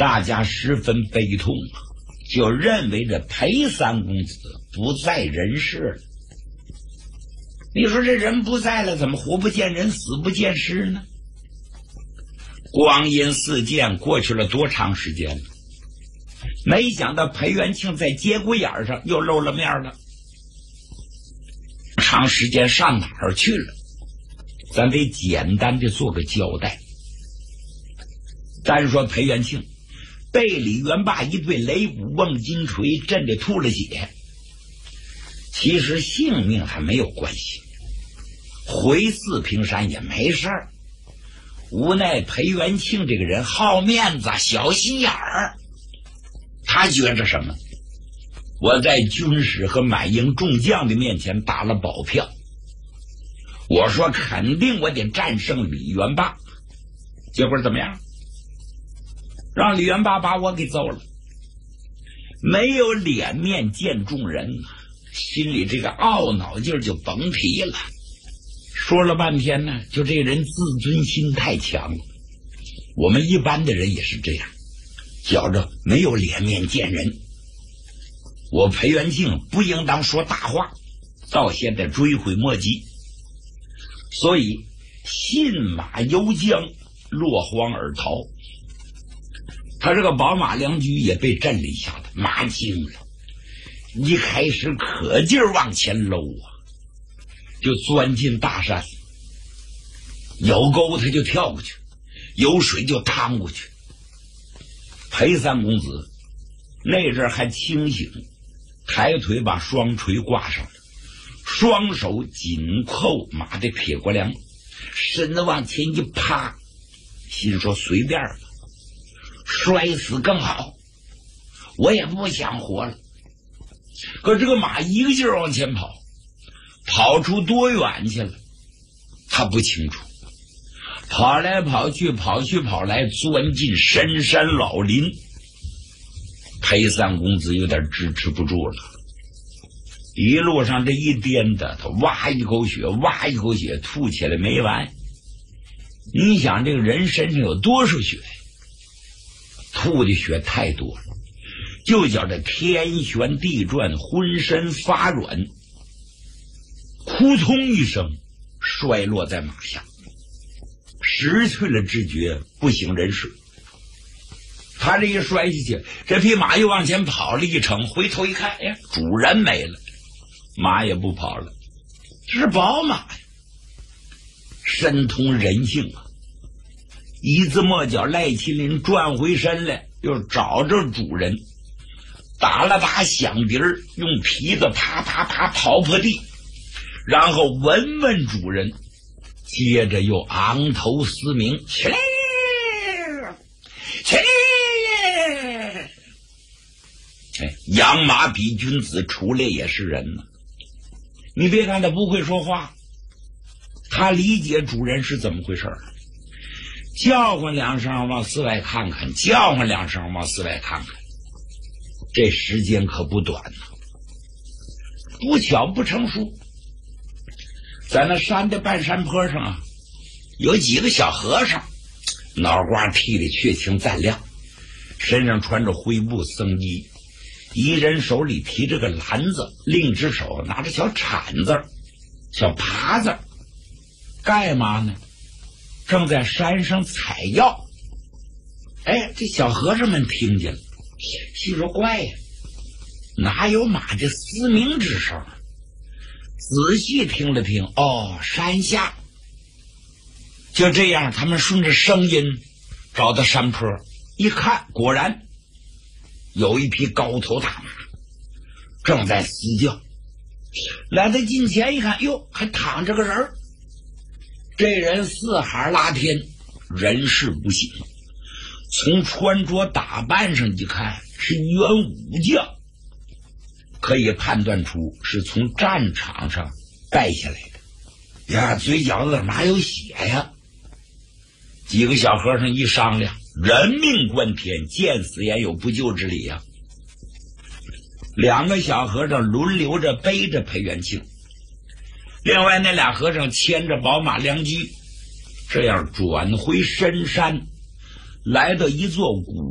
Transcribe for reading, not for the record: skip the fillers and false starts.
大家十分悲痛啊，就认为这裴三公子不在人世了。你说这人不在了，怎么活不见人，死不见尸呢？光阴似箭，过去了多长时间了？没想到裴元庆在节骨眼上又露了面了。长时间上哪儿去了？咱得简单的做个交代。单说裴元庆被李元霸一对擂鼓瓮金锤震得吐了血，其实性命还没有关系，回四平山也没事儿。无奈裴元庆这个人好面子小心眼儿，他觉着什么？我在军师和满营众将的面前打了保票，我说肯定我得战胜李元霸，结果怎么样？让李元霸把我给揍了，没有脸面见众人，心里这个懊恼劲儿就甭提了。说了半天呢，就这人自尊心太强了。我们一般的人也是这样，觉着没有脸面见人。我裴元庆不应当说大话，到现在追悔莫及，所以信马由缰，落荒而逃。他这个宝马良驹也被震了一下子，马惊了，一开始可劲儿往前搂啊，就钻进大山，有沟他就跳过去，有水就趟过去。裴三公子那阵还清醒，抬腿把双锤挂上了，双手紧扣马的撇过梁，身子往前一趴，心说随便吧，摔死更好，我也不想活了。可这个马一个劲儿往前跑，跑出多远去了他不清楚，跑来跑去，跑去跑来，钻进深山老林。裴三公子有点支持不住了，一路上这一颠的，他哇一口血哇一口血，吐起来没完。你想这个人身上有多少血？吐的血太多了，就叫这天旋地转，浑身发软，扑通一声摔落在马下，失去了知觉，不省人事。他这一摔下去，这匹马又往前跑了一程，回头一看，哎，主人没了，马也不跑了，这是宝马呀，深通人性啊。一字末脚赖麒麟转回身来，又找着主人，打了把响笛儿，用皮子啪啪啪刨破地，然后闻闻主人，接着又昂头嘶鸣，起来起来！哎，养马比君子，出来也是人呢。你别看他不会说话，他理解主人是怎么回事，叫唤两声往寺外看看，叫唤两声往寺外看看，这时间可不短呢。不巧不成书，在那山的半山坡上啊，有几个小和尚，脑瓜剃得确青锃亮，身上穿着灰布僧衣，一人手里提着个篮子，另一只手拿着小铲子小耙子，干嘛呢？正在山上采药。哎，这小和尚们听见了，心说怪呀，哪有马的嘶鸣之声？仔细听了听，哦，山下。就这样，他们顺着声音找到山坡，一看，果然有一匹高头大马正在嘶叫。来到近前一看，哟，还躺着个人，这人四海拉天，人事不省，从穿着打扮上一看是一员武将，可以判断出是从战场上带下来的呀，嘴角子哪有血呀？几个小和尚一商量，人命关天，见死也有不救之理呀。两个小和尚轮流着背着裴元庆，另外那俩和尚牵着宝马良驹，这样转回深山，来到一座古